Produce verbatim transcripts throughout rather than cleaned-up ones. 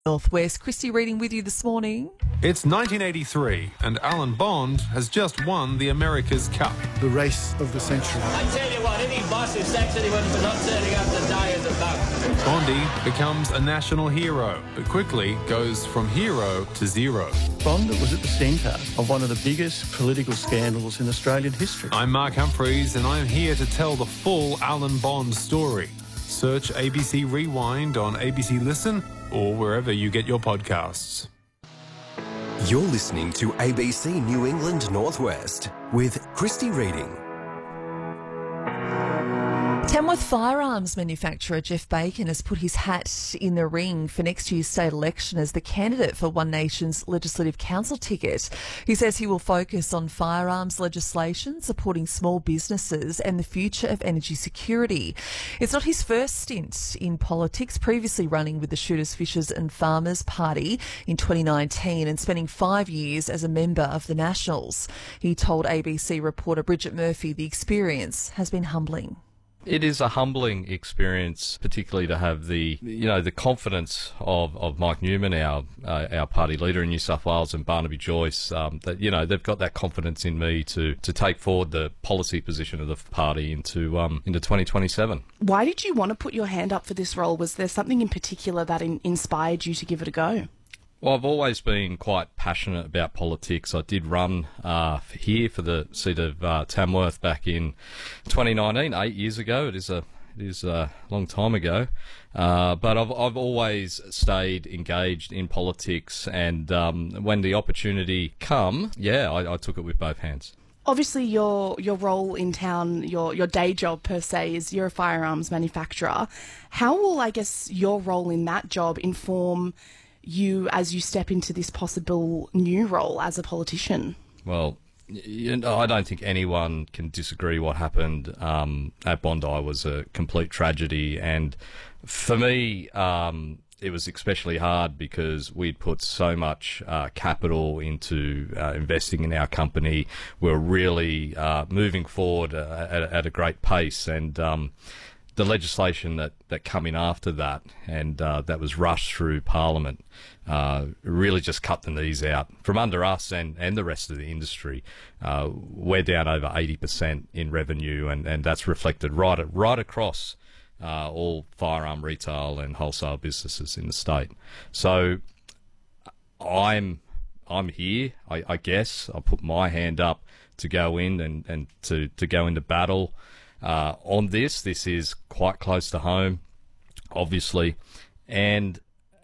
Northwest. Christy reading with you this morning. It's nineteen eighty-three and Alan Bond has just won the America's Cup. The race of the century. I tell you what, any boss who sacks anyone for not turning up to die is a bum. Bondy becomes a national hero, but quickly goes from hero to zero. Bond was at the centre of one of the biggest political scandals in Australian history. I'm Mark Humphreys and I'm here to tell the full Alan Bond story. Search A B C Rewind on A B C Listen or wherever you get your podcasts. You're listening to A B C New England Northwest with Christy Reading. Tamworth firearms manufacturer Jeff Bacon has put his hat in the ring for next year's state election as the candidate for One Nation's Legislative Council ticket. He says he will focus on firearms legislation, supporting small businesses and the future of energy security. It's not his first stint in politics, previously running with the Shooters, Fishers and Farmers Party in twenty nineteen and spending five years as a member of the Nationals. He told A B C reporter Bridget Murphy the experience has been humbling. It is a humbling experience, particularly to have the, you know, the confidence of, of Mike Newman, our uh, our party leader in New South Wales, and Barnaby Joyce, um, that, you know, they've got that confidence in me to, to take forward the policy position of the party into um, into twenty twenty-seven. Why did you want to put your hand up for this role? Was there something in particular that in- inspired you to give it a go? Well, I've always been quite passionate about politics. I did run uh, here for the seat of uh, Tamworth back in twenty nineteen, eight years ago. It is a it is a long time ago, uh, but I've I've always stayed engaged in politics, and um, when the opportunity come, yeah, I, I took it with both hands. Obviously, your your role in town, your your day job per se, is you're a firearms manufacturer. How will, I guess, your role in that job inform you as you step into this possible new role as a politician? Well, you know, I don't think anyone can disagree what happened um, at Bondi was a complete tragedy, and for me um, it was especially hard because we'd put so much uh, capital into uh, investing in our company. We were really uh, moving forward uh, at, at a great pace, and um, the legislation that, that come in after that and uh, that was rushed through Parliament uh, really just cut the knees out from under us and, and the rest of the industry. Uh, we're down over eighty percent in revenue, and, and that's reflected right right across uh, all firearm retail and wholesale businesses in the state. So I'm I'm here, I, I guess. I put my hand up to go in and, and to, to go into battle Uh, on this. This is quite close to home, obviously, and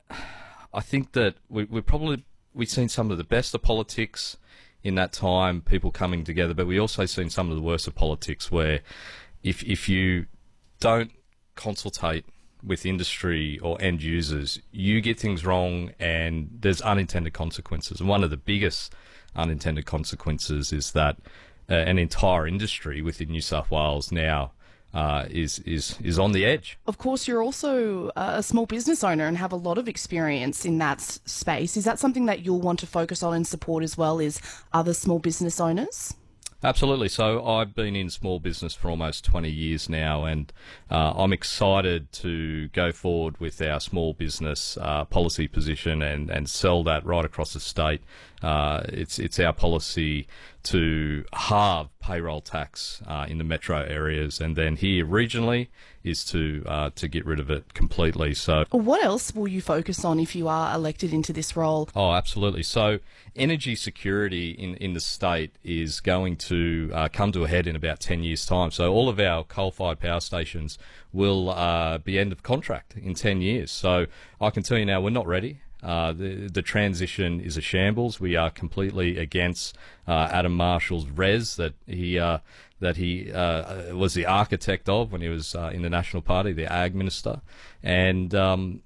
I think that we, we probably we've seen some of the best of politics in that time, people coming together, but we also seen some of the worst of politics, where if if you don't consultate with industry or end users, you get things wrong, and there's unintended consequences. And one of the biggest unintended consequences is that Uh, an entire industry within New South Wales now uh, is is is on the edge. Of course, you're also a small business owner and have a lot of experience in that s- space. Is that something that you'll want to focus on and support as well as other small business owners? Absolutely. So I've been in small business for almost twenty years now, and uh, I'm excited to go forward with our small business uh, policy position and, and sell that right across the state. Uh, it's it's our policy to halve payroll tax uh, in the metro areas, and then here regionally is to uh, to get rid of it completely. So, what else will you focus on if you are elected into this role? Oh, absolutely. So, energy security in, in the state is going to uh, come to a head in about ten years' time. So, all of our coal-fired power stations will uh, be end of contract in ten years. So, I can tell you now, we're not ready. Uh, the, the transition is a shambles. We are completely against uh, Adam Marshall's res that he uh, that he uh, was the architect of when he was uh, in the National Party, the Ag Minister, and um,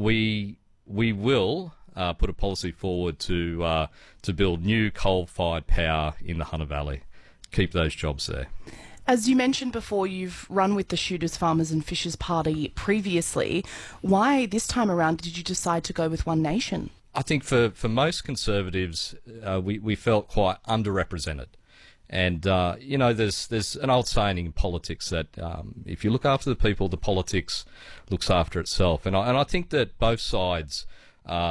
we we will uh, put a policy forward to uh, to build new coal-fired power in the Hunter Valley, keep those jobs there. As you mentioned before, you've run with the Shooters, Farmers and Fishers Party previously. Why this time around did you decide to go with One Nation? I think for, for most Conservatives, uh, we, we felt quite underrepresented. And, uh, you know, there's there's an old saying in politics that um, if you look after the people, the politics looks after itself. And I, and I think that both sides Uh,